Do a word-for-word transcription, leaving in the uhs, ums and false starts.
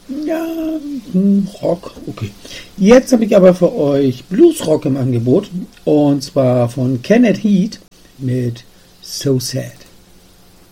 Ja, hm, Rock, okay. Jetzt habe ich aber für euch Bluesrock im Angebot. Und zwar von Kenneth Heat mit So Sad.